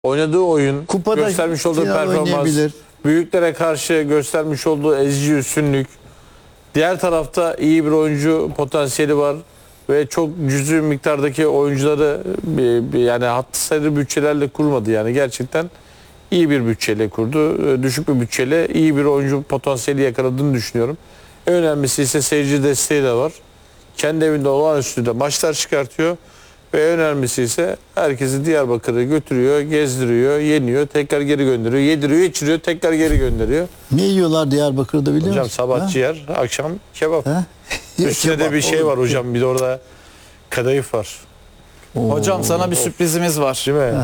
oynadığı oyun, Kupada göstermiş olduğu final performans, oynayabilir. büyüklere karşı göstermiş olduğu ezici üstünlük. Diğer tarafta iyi bir oyuncu potansiyeli var ve çok cüzi miktardaki oyuncuları yani hattı sayılı bütçelerle kurmadı, yani gerçekten iyi bir bütçeyle kurdu. Düşük bir bütçeyle iyi bir oyuncu potansiyeli yakaladığını düşünüyorum. En önemlisi ise seyirci desteği de var. Kendi evinde olağanüstü de maçlar çıkartıyor. Ve en önemlisi ise herkesi Diyarbakır'a götürüyor, gezdiriyor, yeniyor, tekrar geri gönderiyor, yediriyor, içiriyor, tekrar geri gönderiyor. Ne yiyorlar Diyarbakır'da biliyor Hocam musun? sabah ciğer, akşam kebap. Ha? Üstüne de Kebap, bir şey oğlum. var hocam, bir de orada kadayıf var. Hocam sana bir sürprizimiz var. Değil mi? Heh.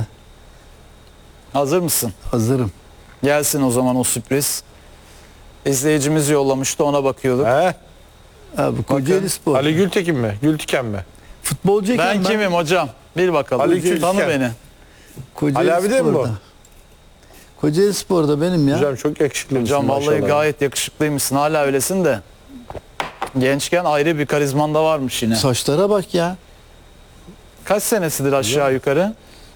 Hazır mısın? Hazırım. Gelsin o zaman o sürpriz. İzleyicimiz yollamıştı, ona bakıyorduk. He? Abi Kocaeli Spor. Ali Gültekin mi? Gültiken mi? Futbolcuyken Ben kimim hocam? Bir bakalım. Ali Kültiken. Tanı beni. Kocaeli Ali abi değil mi bu? Spor'da. Kocaeli Spor'da benim ya. Hocam çok yakışıklı Hocam mısın vallahi maşallah. gayet yakışıklıymışsın. Hala öylesin de. Gençken ayrı bir karizman da varmış yine. Saçlara bak ya. Kaç senesidir aşağı yukarı?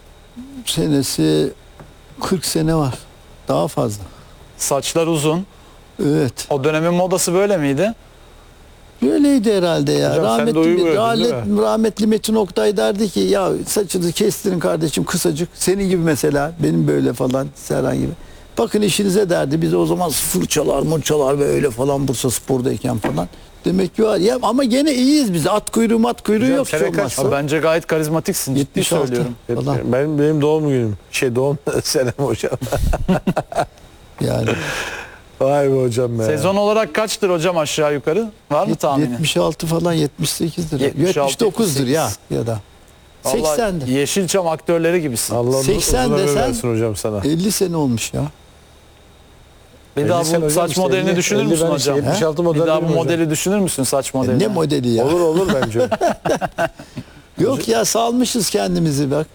Senesi 40 sene var. Daha fazla. Saçlar uzun. Evet. O dönemin modası böyle miydi? Böyleydi herhalde ya. Hocam sen de uyumuyordun, değil mi? Rahmetli Metin Oktay derdi ki ya saçını kestirin kardeşim kısacık. Senin gibi mesela benim böyle falan Serhan gibi. Bakın işinize derdi. Biz o zaman fırçalar mırçalar ve öyle falan Bursa Spor'dayken falan. Demek ki var ya ama gene iyiyiz biz. At kuyruğu Hocam yok. sene hiç kaç? olmazsa. Bence gayet karizmatiksin. Ciddi 76 söylüyorum. falan. Benim doğum günüm. Doğum senem hocam. Yani Vay be hocam be. Sezon olarak kaçtır hocam aşağı yukarı? Var mı tahmini? 76 falan 78'dir. 76, 79'dur ya da. Vallahi 80'dir. Yeşilçam aktörleri gibisin. Allah 80 uzun ömür desen- versin hocam sana. 50 sene olmuş ya. Bir 50 daha sene bu hocam saç işte, modelini 50 düşünür müsün ben işte hocam? 76 model Bir daha bu değilim hocam. modeli düşünür müsün, saç modelini? Ne modeli ya? Olur bence. Yok ya salmışız kendimizi bak.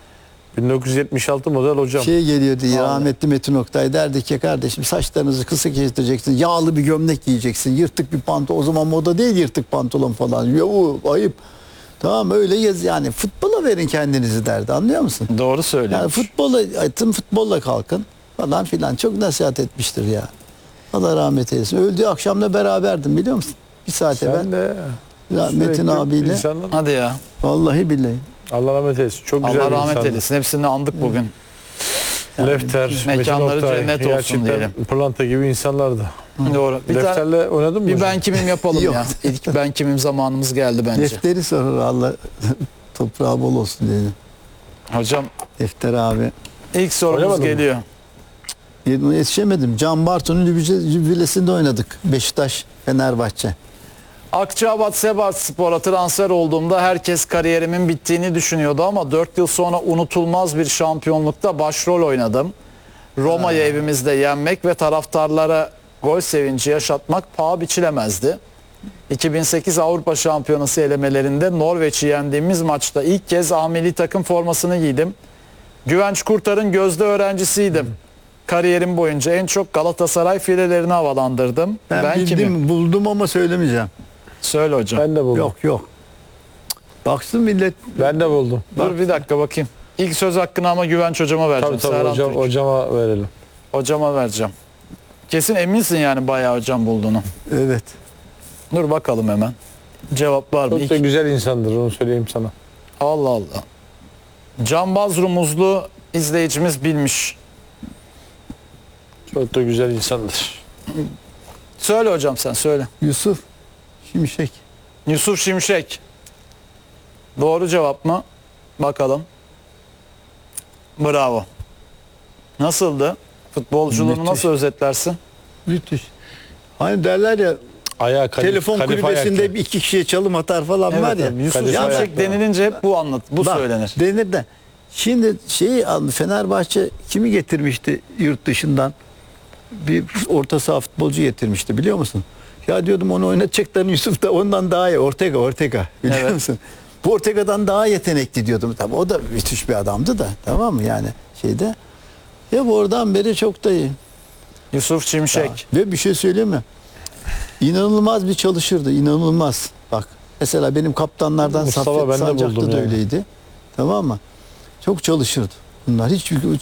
1976 model hocam. Şey geliyordu ya, rahmetli Metin Oktay derdi ki kardeşim saçlarınızı kısa kestireceksin. Yağlı bir gömlek giyeceksin. Yırtık bir pantolon. O zaman moda değil yırtık pantolon falan. Yavu ayıp. Tamam öyle yaz yani. Futbola verin kendinizi derdi. Anlıyor musun? Doğru Yani söylüyormuş. futbolla kalkın falan filan. Çok nasihat etmiştir ya. Allah rahmet eylesin. Öldüğü akşamda beraberdim biliyor musun? Bir saat evvel. Sen de Metin sürekli abiyle. insanlar- Hadi ya. Vallahi billahi. Allah rahmet eylesin. Çok güzel Allah bir rahmet insandı. eylesin. Hepsini andık bugün. Lefter, Mekanları Metin Oktay, cennet olsun gerçekten diyelim. pırlanta gibi insanlardı. Doğru. Lefterle oynadın mı Bir hocam? ben kimim yapalım Yok. ya. İlk ben kimim zamanımız geldi bence. Defteri sorur Allah toprağı bol olsun dedi. Hocam Defter abi. ilk sorumuz Oynamadın mı? geliyor. Yetişemedim. Can Bartu'nun jübilesinde oynadık. Beşiktaş, Fenerbahçe. Akçaabat Sebatspor'a transfer olduğumda herkes kariyerimin bittiğini düşünüyordu ama 4 yıl sonra unutulmaz bir şampiyonlukta başrol oynadım. Roma'yı evimizde yenmek ve taraftarlara gol sevinci yaşatmak paha biçilemezdi. 2008 Avrupa Şampiyonası elemelerinde Norveç'i yendiğimiz maçta ilk kez A milli takım formasını giydim. Güvenç Kurtar'ın gözde öğrencisiydim. Kariyerim boyunca en çok Galatasaray filelerini havalandırdım. Ben bildim, kimim? buldum ama söylemeyeceğim. Söyle hocam. Ben de buldum. Yok. Baksın millet. Ben de buldum. Dur bir dakika bakayım. İlk söz hakkını ama Güvenç hocama vereceğim. Tabii Serhan hocam, Türk. hocama verelim. Hocama vereceğim. Kesin eminsin yani bayağı hocam bulduğunu. Evet. Dur bakalım hemen. Cevap var mı? Çok da güzel insandır, onu söyleyeyim sana. Allah Allah. Cambaz Rumuzlu izleyicimiz bilmiş. Çok da güzel insandır. Söyle hocam sen söyle. Yusuf Şimşek. Yusuf Şimşek. Doğru cevap mı? Bakalım. Bravo. Nasıldı? Futbolculuğunu Müthiş. nasıl özetlersin? Müthiş. Hani derler ya Ayağı telefon kulübesinde ayaklı. iki kişiye çalım atar falan var ya. Yusuf Kadife Şimşek ayaklı. denilince hep bu bu Bak, söylenir. denir de. Şimdi Fenerbahçe kimi getirmişti yurt dışından? Bir orta saha futbolcu getirmişti biliyor musun? Ya diyordum onu oynatacaklar Yusuf da ondan daha iyi. Ortega biliyor Evet. musun? Bu Ortega'dan daha yetenekli diyordum. Tabii o da müthiş bir adamdı da tamam mı yani şeyde. Ya oradan beri çok da iyi. Yusuf Şimşek. Ve bir şey söyleyeyim mi? İnanılmaz bir çalışırdı. İnanılmaz. Bak mesela benim kaptanlardan Mustafa Saffet ben de Sancaklı buldum da yani. öyleydi. Tamam mı? Çok çalışırdı. Bunlar hiç